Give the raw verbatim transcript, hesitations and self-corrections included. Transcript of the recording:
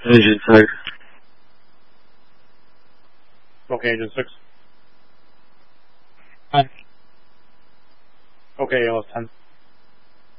Engine six. Okay, engine six. Hi. Okay, A L S ten.